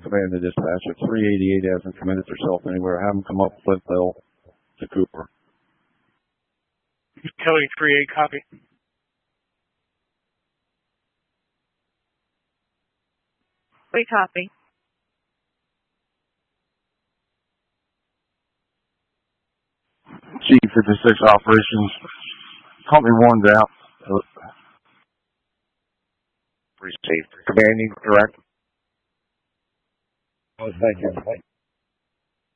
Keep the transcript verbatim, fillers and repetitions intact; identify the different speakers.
Speaker 1: Command to dispatcher. three eighty-eight hasn't committed herself anywhere. Have them come up Flintville to Cooper.
Speaker 2: Utility three eight, copy.
Speaker 3: We copy.
Speaker 1: G fifty-six operations. Company one's out.
Speaker 4: Received. Commanding direct.
Speaker 1: Oh, thank you.